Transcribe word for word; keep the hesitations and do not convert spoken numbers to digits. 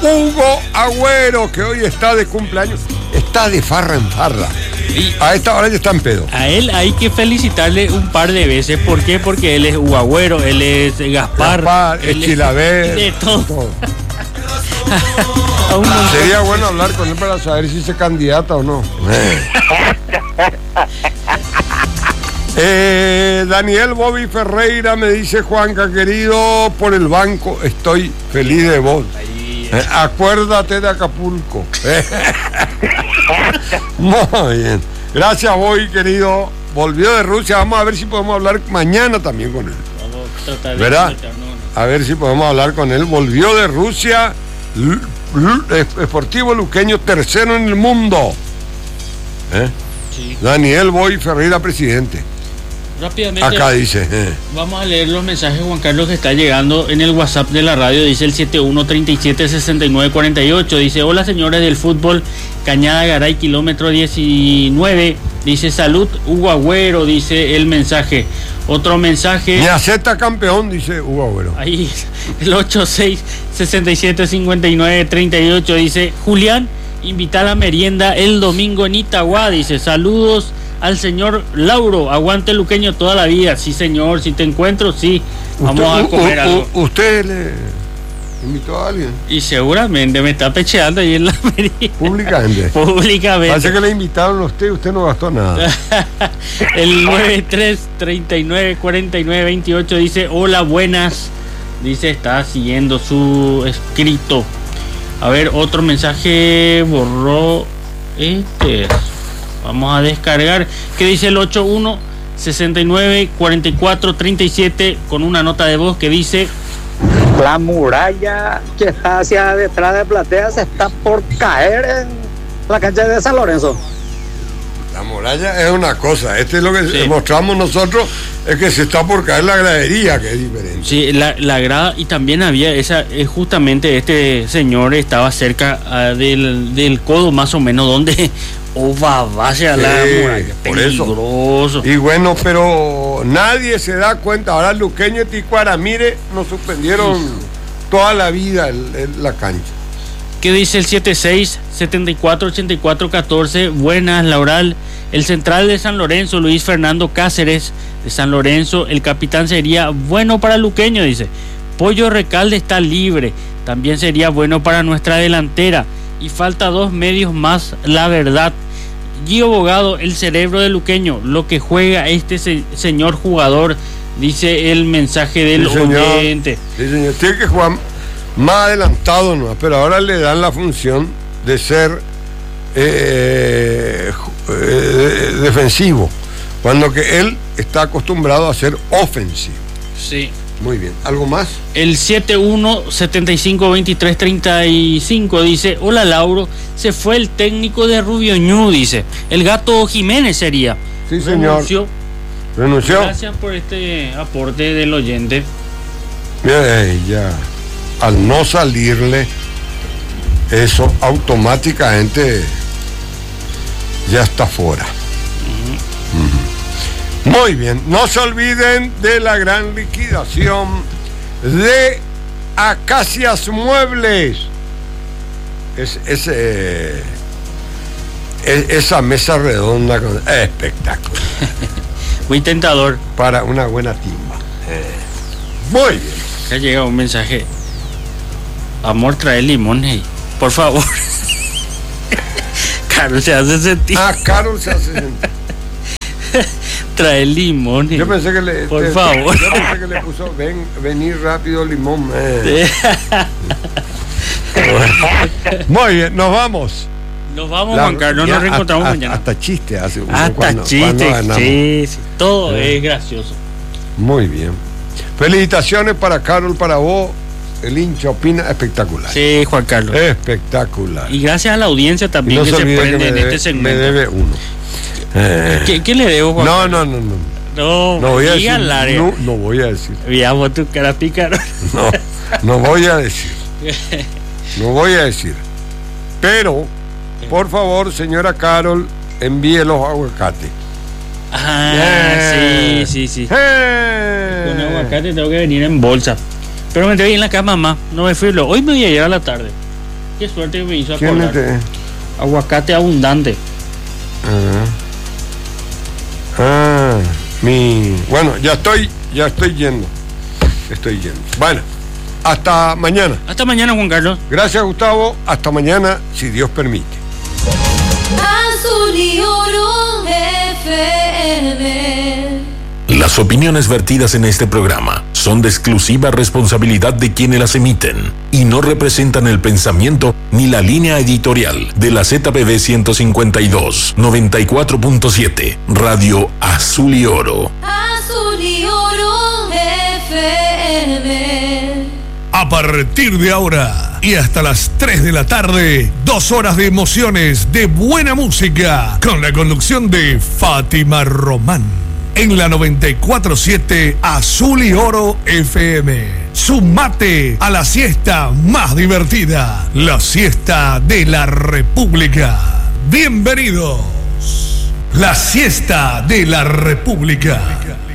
Hugo Agüero, que hoy está de cumpleaños, está de farra en farra. Y a esta hora ya está en pedo. A él hay que felicitarle un par de veces. ¿Por qué? Porque él es Hugo Agüero, él es Gaspar, Gaspar es Chilaver, de todo. todo. Sería bueno hablar con él para saber si se candidata o no. eh, Daniel Bobby Ferreira me dice: Juanca querido, por el banco estoy feliz de vos. Eh, acuérdate de Acapulco. Muy bien. Gracias, Bobby querido. Volvió de Rusia. Vamos a ver si podemos hablar mañana también con él. Vamos a tratar de ¿verdad? A ver si podemos hablar con él. Volvió de Rusia. L- L- Sportivo Luqueño, tercero en el mundo. ¿Eh? Sí. Daniel Boy Ferreira, presidente. Rápidamente. Acá dice. Eh. Vamos a leer los mensajes, Juan Carlos, que está llegando en el WhatsApp de la radio. Dice el siete uno treinta y siete sesenta y nueve cuarenta y ocho. Dice: hola señores del fútbol, Cañada Garay, kilómetro diecinueve. Dice: salud, Hugo Agüero, dice el mensaje. Otro mensaje. Me acepta campeón, dice Hugo Agüero. Ahí, el ochenta y seis sesenta y siete cincuenta y nueve treinta y ocho. Dice: Julián, invita a la merienda el domingo en Itagua. Dice: saludos al señor Lauro, aguante Luqueño toda la vida. Sí, señor, si te encuentro, sí. Vamos usted, a comer u, u, algo. ¿Usted le invitó a alguien? Y seguramente me está pecheando ahí en la merienda. Públicamente. Públicamente. Parece que le invitaron a usted y usted no gastó nada. El nueve tres treinta y nueve cuarenta y nueve veintiocho dice: hola, buenas. Dice, está siguiendo su escrito. A ver, otro mensaje borró este. Vamos a descargar. ¿Qué dice el ochenta y uno sesenta y nueve cuarenta y cuatro treinta y siete con una nota de voz que dice: la muralla que está hacia detrás de Platea se está por caer en la cancha de San Lorenzo. La muralla es una cosa, este es lo que sí. mostramos nosotros, es que se está por caer la gradería, que es diferente. Sí, la, la grada, y también había esa, eh, justamente este señor estaba cerca uh, del, del codo más o menos, donde o va hacia sí, la muralla, peligroso. Por eso. Y bueno, pero nadie se da cuenta, ahora Luqueño y Ticuara, mire, nos suspendieron sí. toda la vida el, el, la cancha. ¿Qué dice el setenta y seis setenta y cuatro ochenta y cuatro catorce? Buenas, Laural. El central de San Lorenzo, Luis Fernando Cáceres de San Lorenzo, el capitán sería bueno para Luqueño, dice. Pollo Recalde está libre, también sería bueno para nuestra delantera. Y falta dos medios más, la verdad. Gio Bogado, el cerebro de Luqueño, lo que juega este se- señor jugador, dice el mensaje del sí, señor. oyente. Sí, señor, tiene que jugar más adelantado, ¿no? Pero ahora le dan la función de ser eh, eh, defensivo, cuando que él está acostumbrado a ser ofensivo. Sí. Muy bien. ¿Algo más? El setenta y uno setenta y cinco veintitrés treinta y cinco dice: hola Lauro, se fue el técnico de Rubio Ñu, dice. El Gato Jiménez sería. Sí, señor. Renunció. Renunció. Gracias por este aporte del oyente. Eh, ya. Al no salirle eso, automáticamente ya está fuera. Uh-huh. Uh-huh. Muy bien, no se olviden de la gran liquidación de Acacias Muebles. Es, es, eh, es esa mesa redonda con, eh, espectacular. Muy tentador. Para una buena timba. Eh, muy bien. Ya llega un mensaje. Amor, trae limón, hey. Por favor. Carol se hace sentir. Ah, Carol se hace sentir. Trae limón. Yo pensé que le. Por te, favor. Yo pensé que le puso ven, venir rápido limón. Eh. Muy bien, nos vamos. Nos vamos, La, Juan Carlos, nos reencontramos hasta, mañana. Hasta chiste hace un Hasta cuando, chiste, cuando sí, sí, todo eh. es gracioso. Muy bien. Felicitaciones para Carol, para vos. El hincha opina espectacular. Sí, Juan Carlos. Espectacular. Y gracias a la audiencia también no que se, se prende que en debe, este segmento. Me debe uno. Eh. ¿Qué, ¿Qué le debo, Juan no, Carlos? No, no, no, no. No voy a decir. No, no voy a decir. Veamos tu cara pícaro. No, no voy a decir. No voy a decir. Pero, por favor, señora Carol, envíe los aguacates. Ah, eh. sí, sí, sí. Eh. Con aguacate tengo que venir en bolsa. Pero me quedé en la cama, mamá. No me fui. Hoy me voy a ir a la tarde. Qué suerte que me hizo ¿Quién acordar. es? Aguacate abundante. Ah, ah, mi. Bueno, ya estoy, ya estoy yendo. Estoy yendo. Bueno, hasta mañana. Hasta mañana, Juan Carlos. Gracias, Gustavo. Hasta mañana, si Dios permite. Azul y Oro F M. Las opiniones vertidas en este programa son de exclusiva responsabilidad de quienes las emiten y no representan el pensamiento ni la línea editorial de la Z P B ciento cincuenta y dos, noventa y cuatro punto siete, Radio Azul y Oro. Azul y Oro F M. A partir de ahora y hasta las tres de la tarde, dos horas de emociones, de buena música, con la conducción de Fátima Román. En la noventa y cuatro punto siete Azul y Oro F M. Sumate a la siesta más divertida, la siesta de la República. Bienvenidos. La siesta de la República.